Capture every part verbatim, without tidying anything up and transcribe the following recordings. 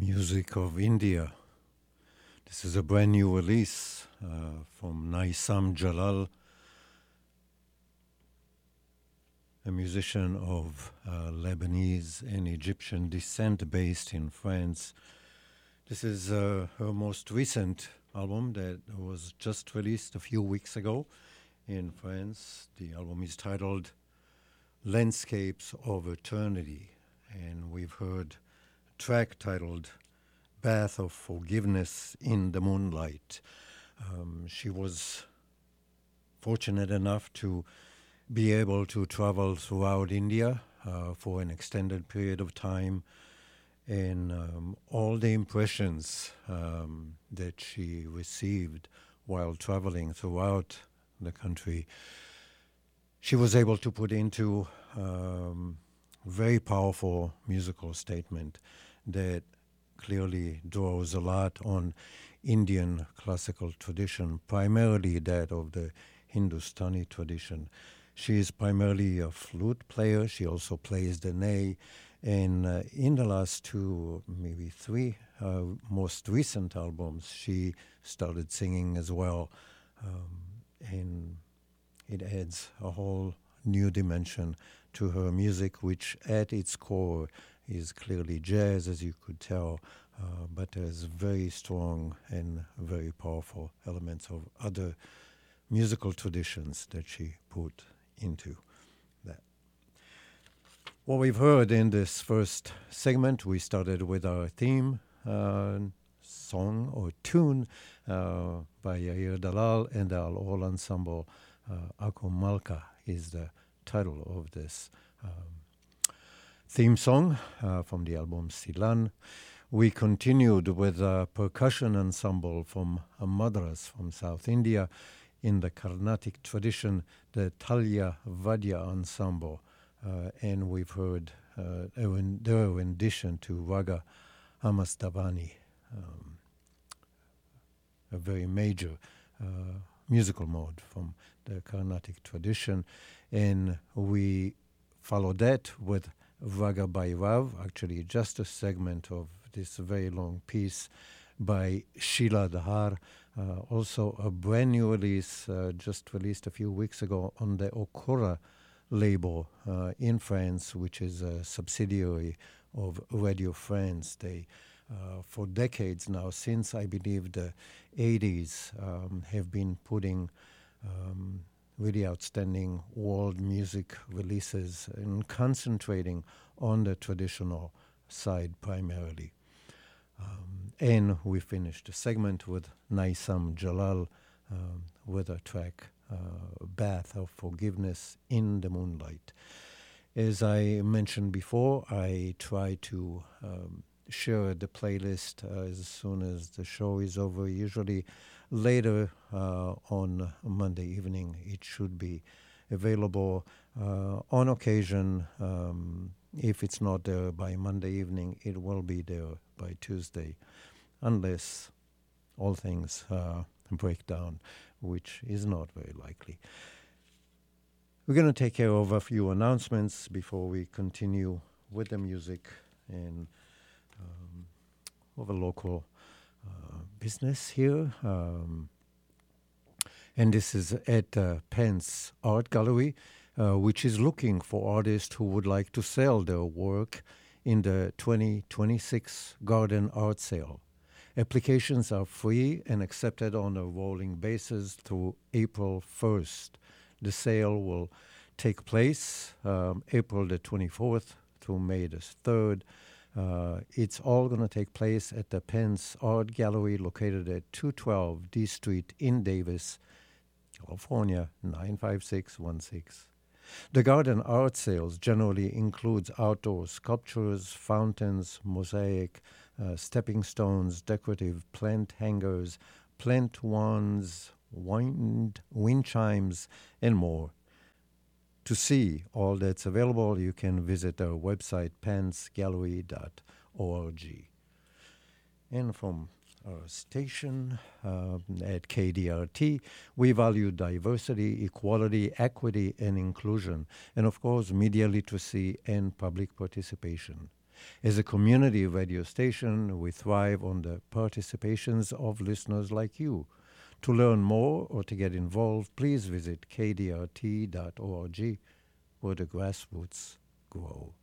Music of India. This is a brand new release uh, from Naisam Jalal, a musician of uh, Lebanese and Egyptian descent based in France. This is uh, her most recent album that was just released a few weeks ago in France. The album is titled Landscapes of Eternity, and we've heard a track titled Bath of Forgiveness in the Moonlight. Um, she was fortunate enough to be able to travel throughout India uh, for an extended period of time, and um, all the impressions um, that she received while traveling throughout the country, she was able to put into um, very powerful musical statement that clearly draws a lot on Indian classical tradition, primarily that of the Hindustani tradition. She is primarily a flute player. She also plays the ney. And uh, in the last two, maybe three uh, most recent albums, she started singing as well. Um, and it adds a whole new dimension to her music, which at its core is clearly jazz, as you could tell, uh, but has very strong and very powerful elements of other musical traditions that she put into that. What we've heard in this first segment, we started with our theme uh, song or tune uh, by Yair Dalal and the Al-Ol Ensemble. Uh, Akum Malka is the title of this um, theme song uh, from the album Silan. We continued with a percussion ensemble from a Madras from South India in the Carnatic tradition, the Talya Vadya Ensemble. Uh, and we've heard uh, their rendition to Raga Amastavani, um, a very major uh, musical mode from the Carnatic tradition. And we followed that with Raga Bhairav, actually just a segment of this very long piece by Sheila Dahar, uh, also a brand new release, uh, just released a few weeks ago on the Okura label uh, in France, which is a subsidiary of Radio France. They, uh, for decades now, since I believe the eighties, um, have been putting um, really outstanding world music releases and concentrating on the traditional side primarily. Um, and we finished the segment with Naisam Jalal um, with a track, uh, Bath of Forgiveness in the Moonlight. As I mentioned before, I try to um, share the playlist uh, as soon as the show is over. Usually later uh, on Monday evening, it should be available. Uh, on occasion, um, if it's not there by Monday evening, it will be there by Tuesday, unless all things uh, break down, which is not very likely. We're going to take care of a few announcements before we continue with the music and um, of a local uh, business here. Um, and this is at uh, Pence Art Gallery, uh, which is looking for artists who would like to sell their work in the twenty twenty-six Garden Art Sale. Applications are free and accepted on a rolling basis through April first. The sale will take place um, April the twenty-fourth through May the third. Uh, it's all going to take place at the Pence Art Gallery located at two twelve D Street in Davis, California, nine five six one six. The garden art sales generally includes outdoor sculptures, fountains, mosaic, uh, stepping stones, decorative plant hangers, plant wands, wind, wind chimes, and more. To see all that's available, you can visit our website, pence gallery dot org. And from our station uh, at K D R T, we value diversity, equality, equity, and inclusion, and of course, media literacy and public participation. As a community radio station, we thrive on the participations of listeners like you. To learn more or to get involved, please visit k d r t dot org, where the grassroots grow.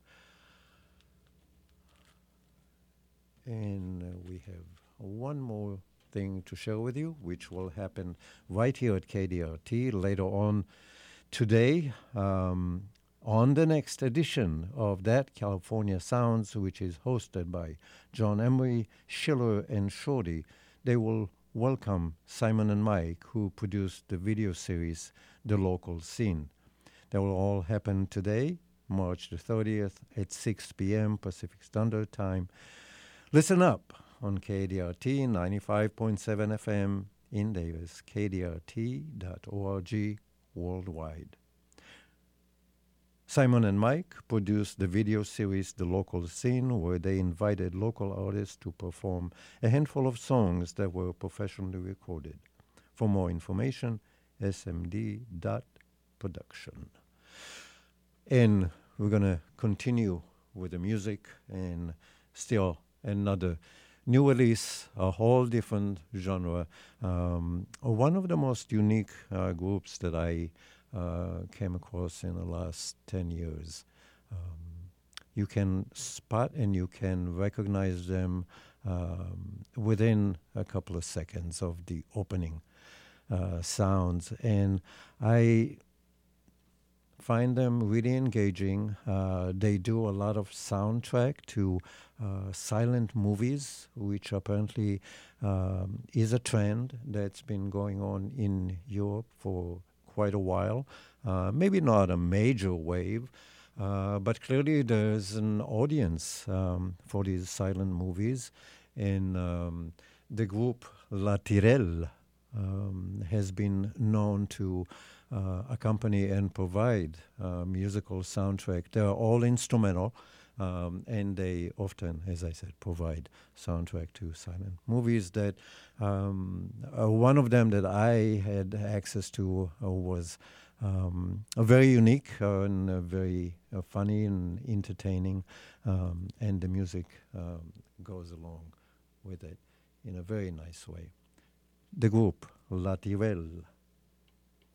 And uh, we have one more thing to share with you, which will happen right here at K D R T later on today, um, on the next edition of That California Sounds, which is hosted by John Emery, Schiller, and Shorty. They will welcome Simon and Mike, who produced the video series The Local Scene. That will all happen today, March the thirtieth at six p.m. Pacific Standard Time. Listen up on K D R T ninety-five point seven F M in Davis, k d r t dot org worldwide. Simon and Mike produced the video series The Local Scene, where they invited local artists to perform a handful of songs that were professionally recorded. For more information, s m d dot production. And we're going to continue with the music, and still another new release, a whole different genre. Um, one of the most unique uh, groups that I uh, came across in the last ten years. Um, you can spot and you can recognize them um, within a couple of seconds of the opening uh, sounds. And I find them really engaging. Uh, they do a lot of soundtrack to uh, silent movies, which apparently um, is a trend that's been going on in Europe for quite a while. Uh, maybe not a major wave, uh, but clearly there's an audience um, for these silent movies. And um, the group La Tirelle um, has been known to Uh, accompany and provide uh, musical soundtrack. They're all instrumental, um, and they often, as I said, provide soundtrack to silent movies. That um, uh, one of them that I had access to uh, was um, a very unique uh, and uh, very uh, funny and entertaining, um, and the music um, goes along with it in a very nice way. The group La Tirelle.